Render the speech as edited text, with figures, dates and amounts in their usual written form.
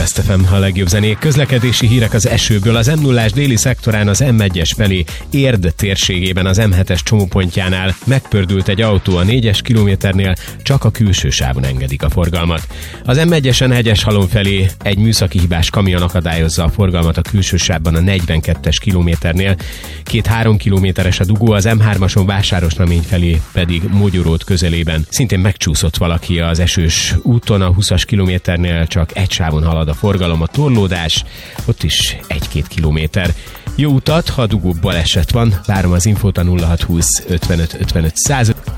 Best FM, a legjobb zenék. Közlekedési hírek az esőből. Az M0-ás déli szektorán az M1-es felé Érd térségében az M7-es csomópontjánál megpördült egy autó, a 4-es kilométernél csak a külső sávon engedik a forgalmat. Az M1-esen Hegyeshalom felé egy műszaki hibás kamion akadályozza a forgalmat a külső sávban a 42-es kilométernél. 2-3 kilométeres a dugó, az M3-ason Vásárosnamény felé pedig Mogyoród közelében. Szintén megcsúszott valaki az esős úton, a 20-as kilométernél csak egy sávon halad a forgalom, a torlódás, ott is 1-2 kilométer. Jó utat, ha dugóbb baleset van, várom az infót a 0620 55 55 100.